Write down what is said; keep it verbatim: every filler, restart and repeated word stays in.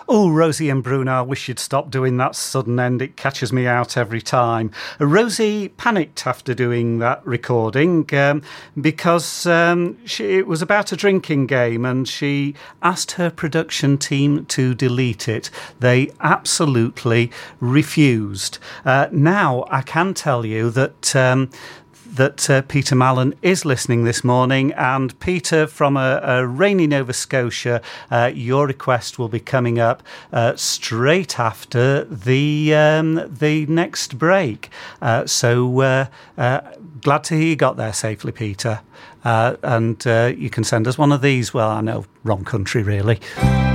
Oh, Rosie and Bruno, I wish you'd stop doing that sudden end. It catches me out every time. Rosie panicked after doing that recording um, because um, she, it was about a drinking game and she asked her production team to delete it. They absolutely refused. Uh, now, I can tell you that... Um, that uh, Peter Mallon is listening this morning. And Peter, from a, a rainy Nova Scotia, uh, your request will be coming up uh, straight after the um, the next break. Uh, so uh, uh, glad to hear you got there safely, Peter. Uh, and uh, you can send us one of these. Well, I know, wrong country, really.